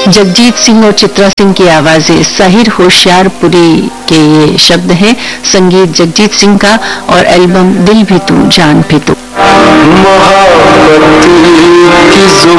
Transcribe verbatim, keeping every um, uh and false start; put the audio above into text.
जगजीत सिंह और चित्रा सिंह की आवाजें, साहिर होशियारपुरी के ये शब्द हैं, संगीत जगजीत सिंह का और एल्बम दिल भी तू जान भी तू।